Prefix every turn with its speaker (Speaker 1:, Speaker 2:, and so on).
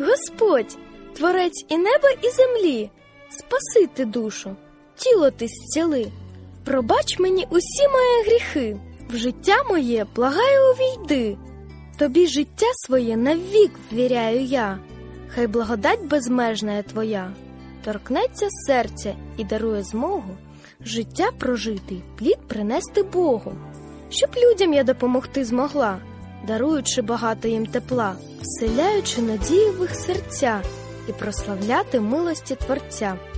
Speaker 1: Господь, творець і неба, і землі, спаси ти душу, тіло ти зціли. Пробач мені усі мої гріхи, в життя моє, благаю, увійди. Тобі життя своє навік ввіряю я, хай благодать безмежна твоя торкнеться серця і дарує змогу життя прожити, плід принести Богу. Щоб людям я допомогти змогла, даруючи багато їм тепла, вселяючи надію в їх серця і прославляти милості Творця.